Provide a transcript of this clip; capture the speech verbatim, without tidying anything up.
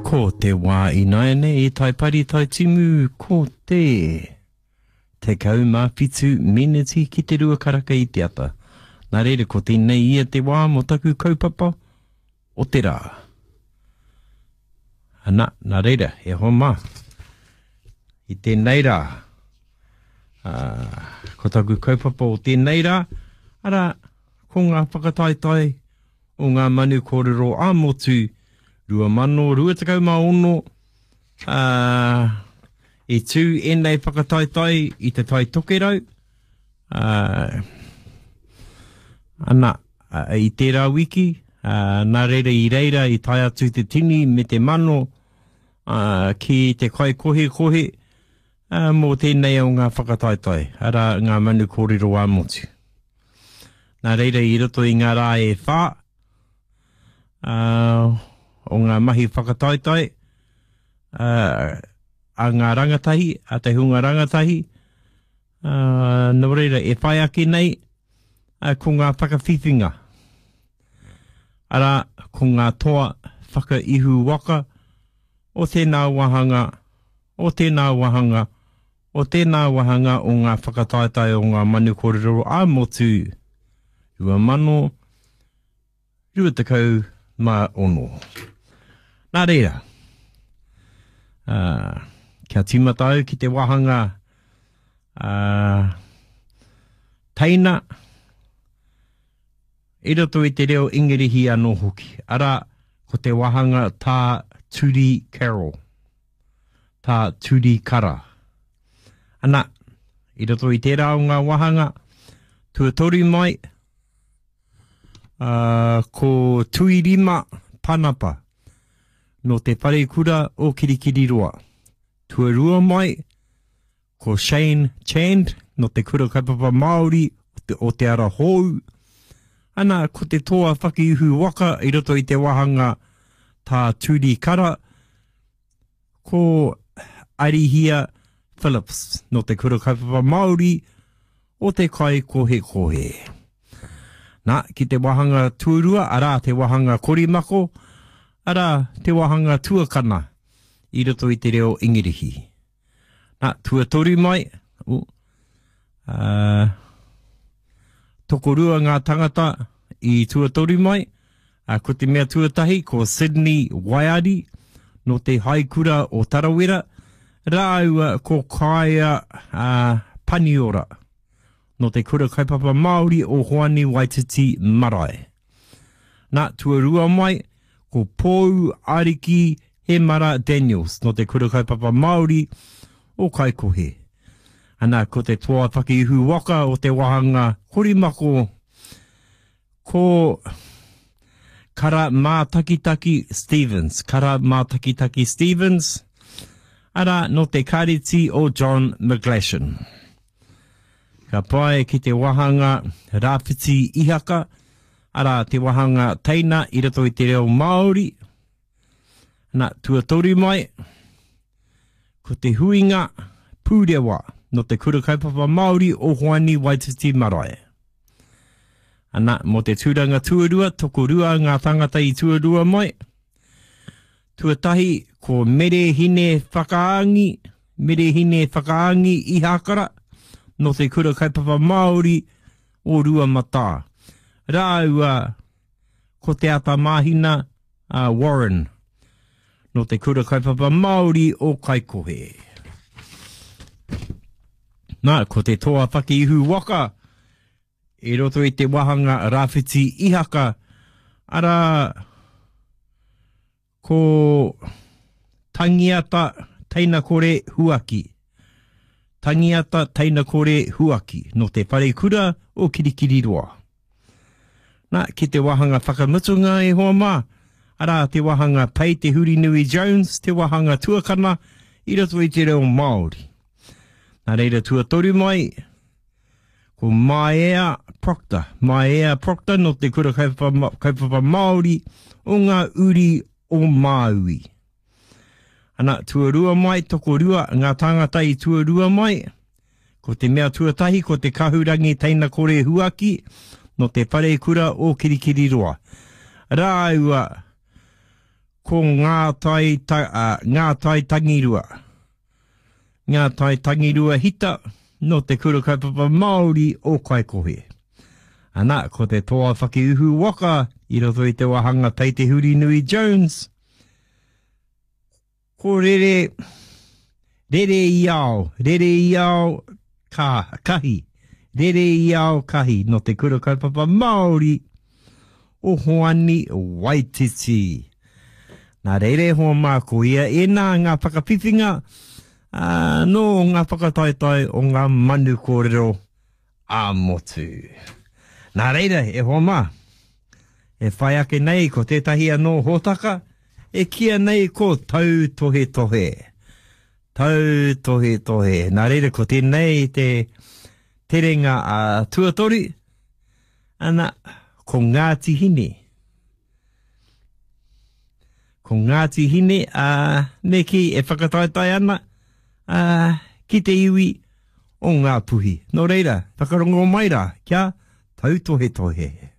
Ko te wā inaene e tai pari tai timu, ko te te kau mā whitu miniti ki te rua karaka i te ata. Nā reire, ko tēnei ia te wā mo taku kaupapa o te rā. Ana, nā reire, e hoa mā. I tēnei rā. Uh, ko taku kaupapa o tēnei rā. Ara, ko ngā whakataitai o ngā manu kōrero a motu rua mano, rua takau mā ono, uh, e tū enei whakataitai i te tai tokerau. Uh, ana, uh, i tērā wiki, uh, nā reira i reira i tai atu te tini me te mano, uh, ki te kai kohe kohe, uh, mō tēnei o ngā whakataitai, ara ngā manu kōrero a motu. Nā reira i roto i ngā rā e whā, uh, o ngā mahi whakataitai, uh, a ngā rangatahi, a te hunga rangatahi, uh, nō reira e whai ake nei, uh, ko ngā whakawhiwhinga. Ara, ko ngā toa whakaihu waka, o tēnā wahanga, o tēnā wahanga, o tēnā wahanga o ngā whakataitai o ngā manu kōrero a motu, rua mano, rua takau mā ono. Nā reira, uh, kia timatau ki te wahanga uh, teina, e roto i te reo ingerihi anō hoki. Ara, ko te wahanga tā Turi Carol, tā Turi Kara. Ana, i roto i tērā o ngā wahanga, tuatori mai, uh, ko Tuirima Panapa, no te whare kura o Kirikiri roa. Tua rua mai, ko Shane Chand, no te kura kaipapa Māori o te, o te ara hou. Ana, ko te toa whakiuhu waka i roto i te wahanga tā Turi Kara, ko Arihia Phillips, no te kura kaipapa Māori o te kai kohe kohe. Nā, ki te wahanga tuarua, ara te wahanga korimako, ara te wahanga tuakana i roto i te reo ingerihi. Nā, tuatori mai, uh, uh, tokorua ngā tangata i tuatori mai, uh, ko te mea tuatahi ko Sydney Waiari, no te haikura o Tarawera, rāua ko Kaia uh, Paniora, no te kura kaipapa Māori o Hoani Waititi Marae. Nā, tuarua mai, ko Pōu Ariki Hemara Daniels, no te kura kaipapa Māori o Kaikohe. Ana, ko te toa whakiuhu waka o te wahanga Horimako, ko Kara Mātakitaki Stevens, Kara Mātakitaki Stevens, ara no te kariti o John McGlashan. Ka pai ki te wahanga Rāwhiti Ihaka, ara te wahanga teina i roto i te reo Māori. Nā, tuatori mai, ko te huinga Pūrewa, no te kura kaipapa Māori o Hoani Waititi Marae. Ana, mo te tūranga tuarua, toko rua ngā tangata i tuarua mai. Tuatahi, ko Merehine Whakaangi, Merehine Whakaangi Ihakara, no te kura kaipapa Māori o Rua Mata. Rāua, ko te ata mahina uh, Warren, no te kura kaipapa Māori o Kaikohe. Nā, ko te toa whakiuhu waka, e roto i te wahanga Rāwhiti Ihaka, ara ko Tangiata Teina Kore Huaki. Tangiata Teina Kore Huaki, no te whare kura o Kirikiri roa. Nā, ki te wahanga whakamutunga e hoa mā, ara te wahanga Pei Te Huri Nui Jones, te wahanga tuakana, i roto i te reo Māori. Nā reira tuatori mai, ko Maea Proctor, Maea Proctor, no te kura kaipapa, kaipapa Māori, o ngā uri o Māui. Ana, tuarua mai, toko rua, ngā tangata i tuarua mai, ko te mea tuatahi, ko te kahurangi Teina Kore Huaki, no te whare kura o Kirikiri roa. Rāua, ko ngā tai, ta, uh, ngā tai tangirua. Ngā tai tangirua hita no te kura kaupapa Māori o Kaikohe. Ana, ko te toa whakiuhu waka i roto i te wahanga Tei Te Huri Nui Jones. Ko rere, rere i ao, rere i ao ka, kahi, rere i ao kahi no te kura kaupapa Māori o Hoani Waititi. Nā reire hoa māko ia e nā ngā whakapipinga uh, no ngā whakataitai o ngā manu kōrero a motu. Nā reira, e hoa mā, e whai ake nei ko tētahi anō hōtaka, e kia nei ko tau tohe tohe. Tau tohe tohe. Nā reira ko tēnei te terenga a uh, tuatori, ana ko Ngāti Hine. Ko Ngāti Hine, uh, neki e whakataitai ana, uh, ki te iwi o ngā puhi. Nō reira, whakarongo mai rā, kia tau tohe tohe.